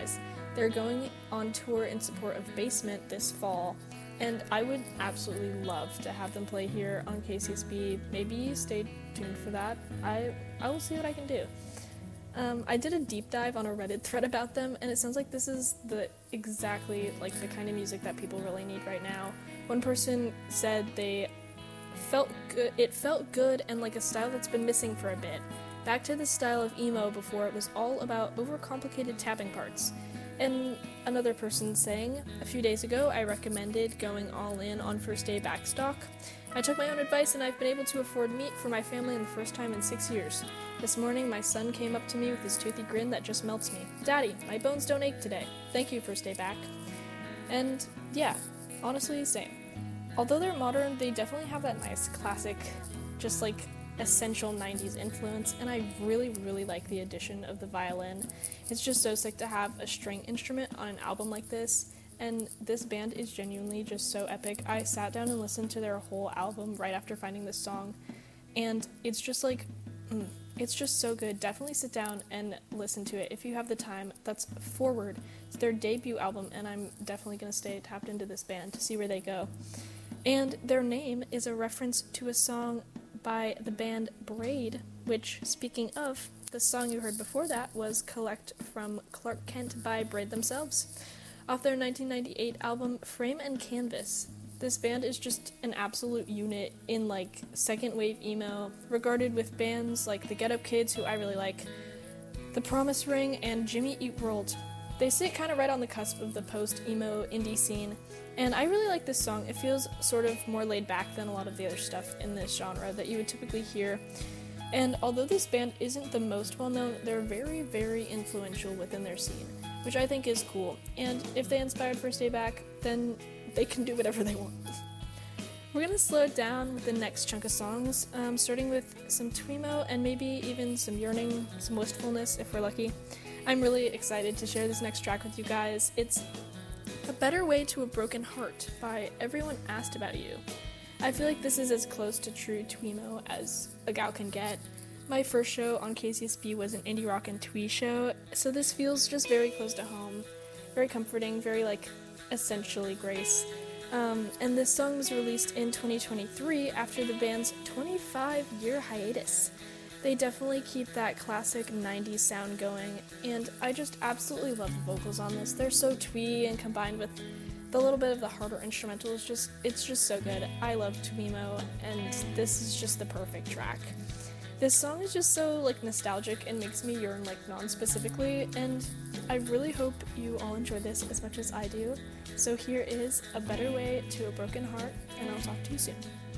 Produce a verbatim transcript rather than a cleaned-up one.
guys. They're going on tour in support of Basement this fall, and I would absolutely love to have them play here on K C S B. Maybe stay tuned for that. I I will see what I can do. Um, I did a deep dive on a Reddit thread about them, and it sounds like this is the exactly like the kind of music that people really need right now. One person said they felt good. It felt good and like a style that's been missing for a bit. Back to the style of emo before it was all about overcomplicated tapping parts. And another person saying, a few days ago I recommended going all in on First Day Backstock. I took my own advice and I've been able to afford meat for my family in the first time in six years. This morning my son came up to me with his toothy grin that just melts me. Daddy, my bones don't ache today. Thank you, First Day Back. And yeah, honestly, same. Although they're modern, they definitely have that nice classic, just like essential nineties influence, and I really, really like the addition of the violin. It's just so sick to have a string instrument on an album like this, and this band is genuinely just so epic. I sat down and listened to their whole album right after finding this song, and it's just like, mm, it's just so good. Definitely sit down and listen to it if you have the time. That's Forward. It's their debut album, and I'm definitely going to stay tapped into this band to see where they go. And their name is a reference to a song by the band Braid, which, speaking of, the song you heard before that was Collect from Clark Kent by Braid themselves, off their nineteen ninety-eight album Frame and Canvas. This band is just an absolute unit in, like, second wave emo, regarded with bands like the Get Up Kids, who I really like, The Promise Ring, and Jimmy Eat World. They sit kind of right on the cusp of the post-emo indie scene, and I really like this song. It feels sort of more laid back than a lot of the other stuff in this genre that you would typically hear. And although this band isn't the most well-known, they're very, very influential within their scene, which I think is cool. And if they inspired First Day Back, then they can do whatever they want. We're going to slow it down with the next chunk of songs, um, starting with some Tweemo and maybe even some yearning, some wistfulness if we're lucky. I'm really excited to share this next track with you guys. It's A Better Way to a Broken Heart by Everyone Asked About You. I feel like this is as close to true Tweemo as a gal can get. My first show on K C S B was an indie rock and twee show, so this feels just very close to home, very comforting, very like essentially Grace. Um, and this song was released in twenty twenty-three after the band's twenty-five year hiatus. They definitely keep that classic nineties sound going, and I just absolutely love the vocals on this. They're so twee, and combined with the little bit of the harder instrumental is just, it's just so good. I love Tweemo, and this is just the perfect track. This song is just so like nostalgic and makes me yearn like non-specifically, and I really hope you all enjoy this as much as I do. So here is A Better Way to a Broken Heart, and I'll talk to you soon.